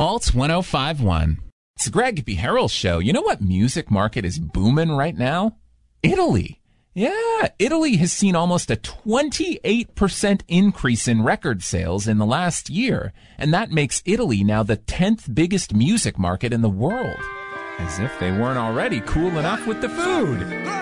Alt 1051. It's the Greg Beharrell Show. You know what music market is booming right now? Italy. Yeah, Italy has seen almost a 28% increase in record sales in the last year, and that makes Italy now the 10th biggest music market in the world. As if they weren't already cool enough with the food.